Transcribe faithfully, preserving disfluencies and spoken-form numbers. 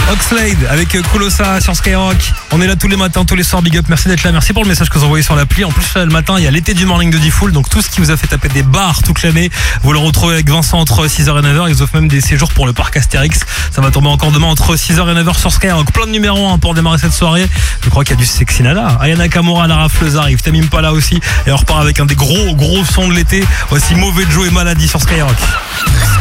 Oxlade avec Colossa sur Skyrock. On est là tous les matins, tous les soirs, big up, merci d'être là, merci pour le message que vous envoyez sur l'appli. En plus le matin il y a l'été du morning de D-Fool, donc tout ce qui vous a fait taper des barres toute l'année, vous le retrouvez avec Vincent entre six heures et neuf heures. Ils offrent même des séjours pour le parc Astérix. Ça va tomber encore demain entre six heures et neuf heures sur Skyrock. Plein de numéros hein, pour démarrer cette soirée. Je crois qu'il y a du Sexy Nada, Aya Nakamura, Lara Fleuza arrive, Tamim Pala aussi. Et on repart avec un des gros gros sons de l'été. Voici Mauvais Joe et Maladie sur Skyrock.